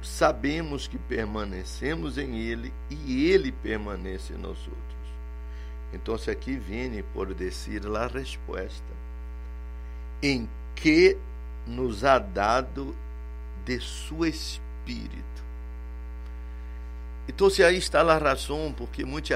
sabemos que permanecemos em Ele e Ele permanece em nós outros. Então, aqui vem por dizer a resposta, em que nos ha dado de su Espírito. Então, aí está a razão porque muitas